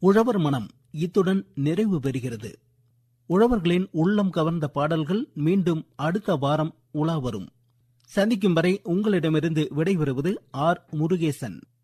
உழவர் மனம் இத்துடன் நிறைவு பெறுகிறது. உழவர்களின் உள்ளம் கவர்ந்த பாடல்கள் மீண்டும் அடுத்த வாரம் உலா வரும். சந்திக்கும் வரை உங்களிடமிருந்து விடைபெறுவது ஆர். முருகேசன்.